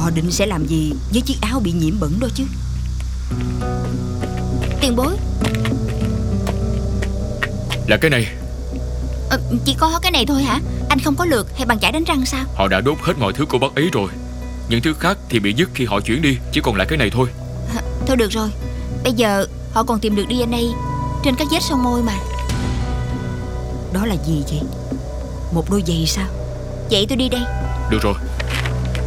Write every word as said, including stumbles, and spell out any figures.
Họ định sẽ làm gì với chiếc áo bị nhiễm bẩn đó chứ? Tiền bối. Là cái này. ờ, Chỉ có cái này thôi hả? Anh không có lược hay bàn chải đánh răng sao? Họ đã đốt hết mọi thứ của bác ấy rồi. Những thứ khác thì bị dứt khi họ chuyển đi. Chỉ còn lại cái này thôi. à, Thôi được rồi. Bây giờ họ còn tìm được đê en a trên các vết son môi mà. Đó là gì vậy? Một đôi giày sao? Vậy tôi đi đây. Được rồi.